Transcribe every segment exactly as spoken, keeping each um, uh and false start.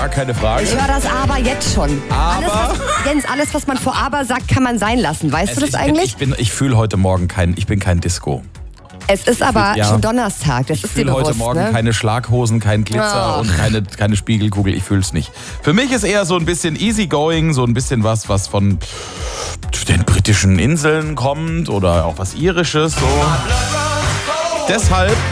gar keine Frage. Ich höre das Aber jetzt schon. Aber? Alles, was, Jens, alles, was man vor Aber sagt, kann man sein lassen. Weißt es, du das ich, eigentlich? Ich, bin, ich fühle heute Morgen kein, ich bin kein Disco. Es ist aber fühl, ja, schon Donnerstag, das ich ist dir bewusst. Ich fühle heute Morgen ne? keine Schlaghosen, kein Glitzer oh. und keine, keine Spiegelkugel. Ich fühle es nicht. Für mich ist eher so ein bisschen easygoing, so ein bisschen was, was von den britischen Inseln kommt oder auch was Irisches. So. Deshalb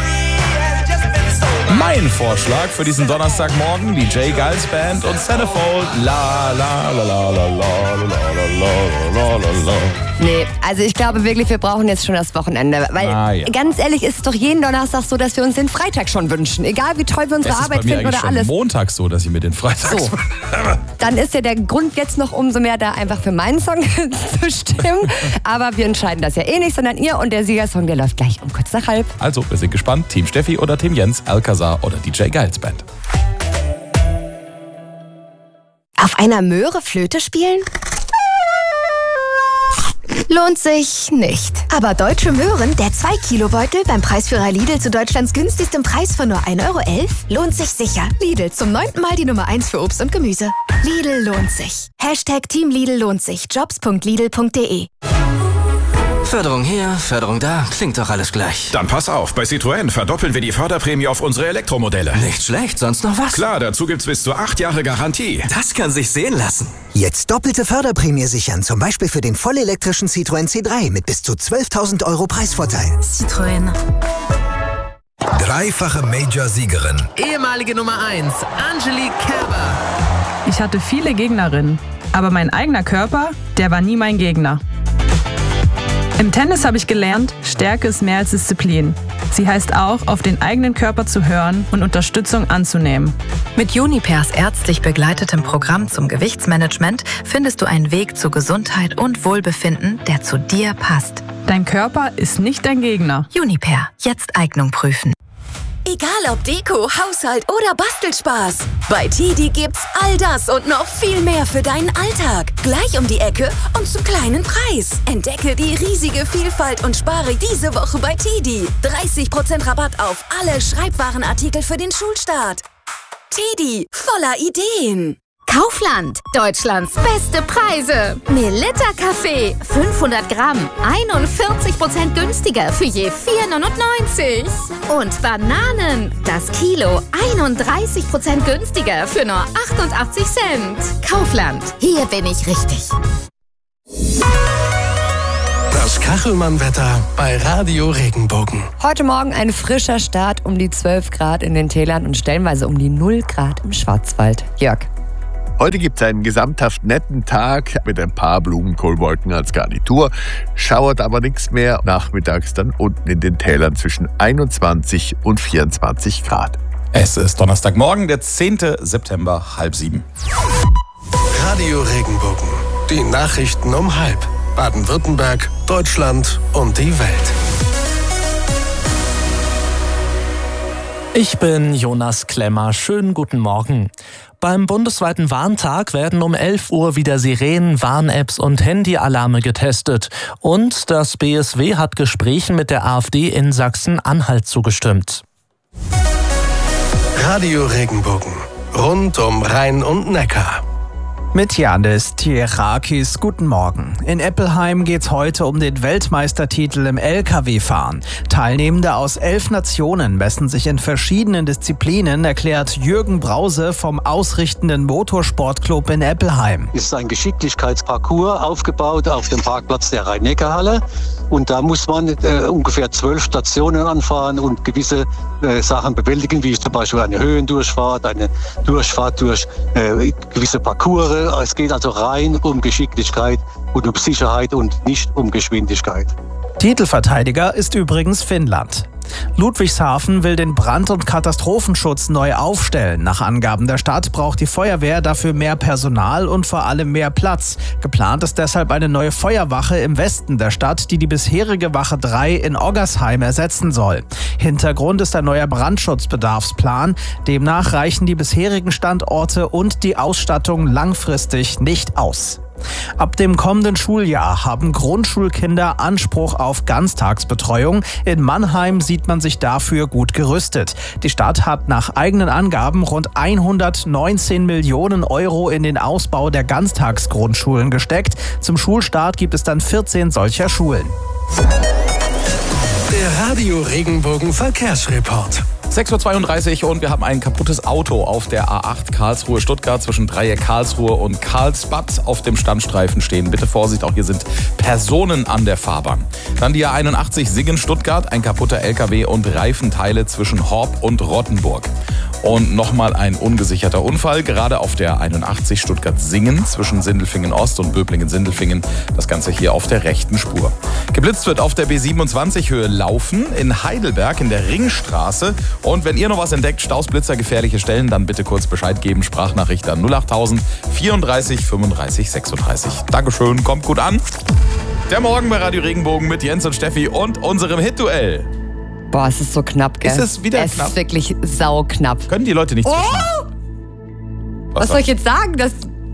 mein Vorschlag für diesen Donnerstagmorgen, die J. Geils Band und Centerfold. La la la la la la la la la la la. Nee, also ich glaube wirklich, wir brauchen jetzt schon das Wochenende. Weil ah, ja. ganz ehrlich ist es doch jeden Donnerstag so, dass wir uns den Freitag schon wünschen. Egal wie toll wir unsere es Arbeit ist bei mir finden oder schon alles. Montag so, dass ich mir den Freitag so. Dann ist ja der Grund jetzt noch umso mehr da, einfach für meinen Song zu stimmen. Aber wir entscheiden das ja eh nicht, sondern ihr und der Siegersong, der läuft gleich um kurz nach halb. Also, wir sind gespannt. Team Steffi oder Team Jens, Alcazar oder D J Geils Band. Auf einer Möhre Flöte spielen? Lohnt sich nicht. Aber Deutsche Möhren, der zwei Kilo Beutel beim Preisführer Lidl zu Deutschlands günstigstem Preis von nur ein Euro elf, lohnt sich sicher. Lidl, zum neunten Mal die Nummer eins für Obst und Gemüse. Lidl lohnt sich. Hashtag Team Lidl lohnt sich. Jobs punkt lidl punkt de. Förderung hier, Förderung da, klingt doch alles gleich. Dann pass auf, bei Citroën verdoppeln wir die Förderprämie auf unsere Elektromodelle. Nicht schlecht, sonst noch was? Klar, dazu gibt's bis zu acht Jahre Garantie. Das kann sich sehen lassen. Jetzt doppelte Förderprämie sichern, zum Beispiel für den vollelektrischen Citroën C drei mit bis zu zwölftausend Euro Preisvorteil. Citroën. Dreifache Major-Siegerin. Ehemalige Nummer eins, Angelique Kerber. Ich hatte viele Gegnerinnen, aber mein eigener Körper, der war nie mein Gegner. Im Tennis habe ich gelernt, Stärke ist mehr als Disziplin. Sie heißt auch, auf den eigenen Körper zu hören und Unterstützung anzunehmen. Mit Junipers ärztlich begleitetem Programm zum Gewichtsmanagement findest du einen Weg zu Gesundheit und Wohlbefinden, der zu dir passt. Dein Körper ist nicht dein Gegner. Juniper, jetzt Eignung prüfen. Egal ob Deko, Haushalt oder Bastelspaß. Bei Tidi gibt's all das und noch viel mehr für deinen Alltag. Gleich um die Ecke und zum kleinen Preis. Entdecke die riesige Vielfalt und spare diese Woche bei Tidi. dreißig Prozent Rabatt auf alle Schreibwarenartikel für den Schulstart. Tidi, voller Ideen. Kaufland, Deutschlands beste Preise. Melitta Kaffee, fünfhundert Gramm, einundvierzig Prozent günstiger für je vier neunundneunzig. Und Bananen, das Kilo, einunddreißig Prozent günstiger für nur achtundachtzig Cent. Kaufland, hier bin ich richtig. Das Kachelmann-Wetter bei Radio Regenbogen. Heute Morgen ein frischer Start um die zwölf Grad in den Tälern und stellenweise um die null Grad im Schwarzwald. Jörg. Heute gibt es einen gesamthaft netten Tag mit ein paar Blumenkohlwolken als Garnitur. Schauert aber nichts mehr. Nachmittags dann unten in den Tälern zwischen einundzwanzig und vierundzwanzig Grad. Es ist Donnerstagmorgen, der zehnte September, halb sieben. Radio Regenbogen. Die Nachrichten um halb. Baden-Württemberg, Deutschland und die Welt. Ich bin Jonas Klemmer. Schönen guten Morgen. Beim bundesweiten Warntag werden um elf Uhr wieder Sirenen, Warn-Apps und Handyalarme getestet. Und das B S W hat Gesprächen mit der AfD in Sachsen-Anhalt zugestimmt. Radio Regenbogen. Rund um Rhein und Neckar. Mit Janis Tierakis, guten Morgen. In Eppelheim geht's heute um den Weltmeistertitel im L K W-Fahren. Teilnehmende aus elf Nationen messen sich in verschiedenen Disziplinen, erklärt Jürgen Brause vom ausrichtenden Motorsportclub in Eppelheim. Es ist ein Geschicklichkeitsparcours aufgebaut auf dem Parkplatz der Rhein-Neckar-Halle. Und da muss man äh, ungefähr zwölf Stationen anfahren und gewisse äh, Sachen bewältigen, wie zum Beispiel eine Höhendurchfahrt, eine Durchfahrt durch äh, gewisse Parcours. Es geht also rein um Geschicklichkeit und um Sicherheit und nicht um Geschwindigkeit. Titelverteidiger ist übrigens Finnland. Ludwigshafen will den Brand- und Katastrophenschutz neu aufstellen. Nach Angaben der Stadt braucht die Feuerwehr dafür mehr Personal und vor allem mehr Platz. Geplant ist deshalb eine neue Feuerwache im Westen der Stadt, die die bisherige Wache drei in Oggersheim ersetzen soll. Hintergrund ist ein neuer Brandschutzbedarfsplan. Demnach reichen die bisherigen Standorte und die Ausstattung langfristig nicht aus. Ab dem kommenden Schuljahr haben Grundschulkinder Anspruch auf Ganztagsbetreuung. In Mannheim sieht man sich dafür gut gerüstet. Die Stadt hat nach eigenen Angaben rund hundertneunzehn Millionen Euro in den Ausbau der Ganztagsgrundschulen gesteckt. Zum Schulstart gibt es dann vierzehn solcher Schulen. Der Radio Regenbogen Verkehrsreport. sechs Uhr zweiunddreißig und wir haben ein kaputtes Auto auf der A acht Karlsruhe-Stuttgart zwischen Dreieck Karlsruhe und Karlsbad auf dem Standstreifen stehen. Bitte Vorsicht, auch hier sind Personen an der Fahrbahn. Dann die A einundachtzig Singen-Stuttgart, ein kaputter L K W und Reifenteile zwischen Horb und Rottenburg. Und nochmal ein ungesicherter Unfall, gerade auf der einundachtzig Stuttgart-Singen zwischen Sindelfingen-Ost und Böblingen-Sindelfingen. Das Ganze hier auf der rechten Spur. Geblitzt wird auf der B siebenundzwanzig Höhe Laufen, in Heidelberg in der Ringstraße. Und wenn ihr noch was entdeckt, Stausblitzer, gefährliche Stellen, dann bitte kurz Bescheid geben. Sprachnachricht an null achttausend vierunddreißig fünfunddreißig sechsunddreißig. Dankeschön, kommt gut an. Der Morgen bei Radio Regenbogen mit Jens und Steffi und unserem Hit-Duell. Boah, es ist so knapp, gell? Ist es wieder es knapp? Es ist wirklich sauknapp. Können die Leute nicht oh! zwischen? Was, Was soll ich jetzt sagen? Das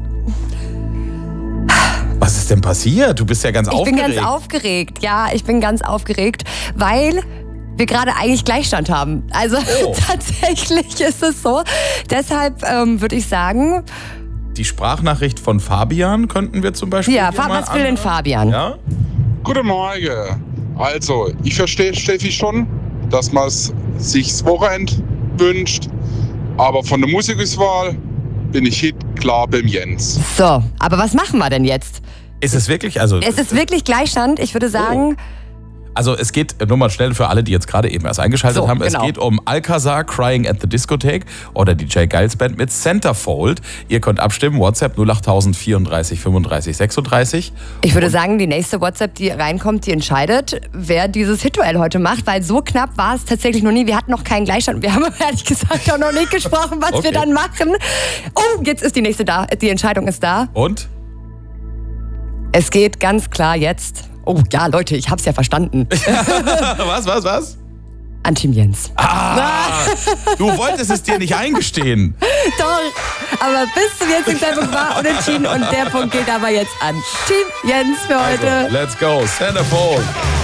Was ist denn passiert? Du bist ja ganz ich aufgeregt. Ich bin ganz aufgeregt, ja, ich bin ganz aufgeregt, weil wir gerade eigentlich Gleichstand haben. Also oh. tatsächlich ist es so. Deshalb ähm, würde ich sagen... Die Sprachnachricht von Fabian könnten wir zum Beispiel Ja, was will denn Fabian? Ja? Guten Morgen. Also, ich verstehe Steffi schon, dass man sich das Wochenende wünscht. Aber von der Musikwahl bin ich hit klar beim Jens. So, aber was machen wir denn jetzt? Ist es wirklich? Also, es ist wirklich Gleichstand. Ich würde sagen... Oh. Also es geht, nur mal schnell für alle, die jetzt gerade eben erst eingeschaltet so, haben, genau. Es geht um Alcazar, Crying at the Discotheque oder D J Giles Band mit Centerfold. Ihr könnt abstimmen, WhatsApp null achttausend vierunddreißig fünfunddreißig sechsunddreißig. Ich würde Und sagen, die nächste WhatsApp, die reinkommt, die entscheidet, wer dieses Hit-Duell heute macht, weil so knapp war es tatsächlich noch nie. Wir hatten noch keinen Gleichstand. Wir haben ehrlich gesagt auch noch nicht gesprochen, was okay. wir dann machen. Oh, jetzt ist die nächste da. Die Entscheidung ist da. Und? Es geht ganz klar jetzt... Oh ja, Leute, ich hab's ja verstanden. was, was, was? An Team Jens. Ah, du wolltest es dir nicht eingestehen. Doch, aber bis zum jetzigen Zeitpunkt war unentschieden und der Punkt geht aber jetzt an Team Jens für heute. Also, let's go, Centerfold.